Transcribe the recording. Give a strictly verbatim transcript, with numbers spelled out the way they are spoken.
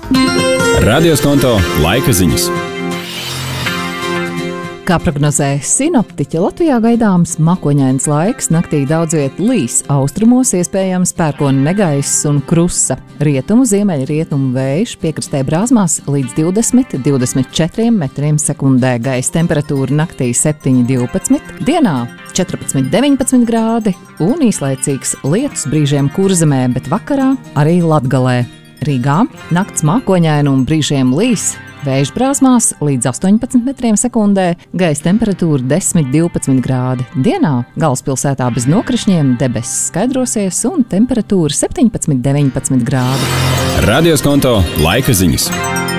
Radioskonto laika ziņas. Kā prognozē sinoptiķi, Latvijā gaidāms makoņains laiks, naktī daudz viet līs, austrumos iespējams pērkona negaiss un krusa. Rietumu, ziemeļa rietumu vējš piekrastē brāzmās līdz divdesmit līdz divdesmit četriem metriem sekundē. Gaisa temperatūra naktī septiņi līdz divpadsmit, dienā četrpadsmit līdz deviņpadsmit grādi un īslaicīgs lietus brīžiem Kurzemē, bet vakarā arī Latgalē. Rīgā nakts mākoņaina un brīžiem līs, vējš brāzmās līdz astoņpadsmit metriem sekundē, gaisa temperatūra desmit līdz divpadsmit grādi. Dienā galvaspilsētā bez nokrišņiem debesis skaidrosies un temperatūra septiņpadsmit līdz deviņpadsmit grādi. Radioskonto laika ziņas.